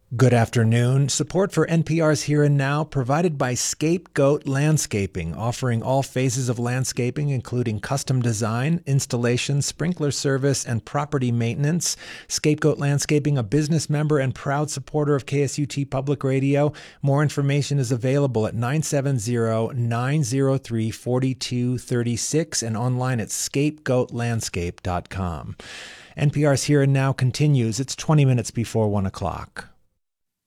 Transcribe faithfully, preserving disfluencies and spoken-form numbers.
Good afternoon. Support for N P R's Here and Now provided by Scapegoat Landscaping, offering all phases of landscaping, including custom design, installation, sprinkler service, and property maintenance. Scapegoat Landscaping, a business member and proud supporter of K S U T Public Radio. More information is available at nine seven zero, nine zero three, four two three six and online at scapegoat landscape dot com. N P R's Here and Now continues. It's twenty minutes before one o'clock.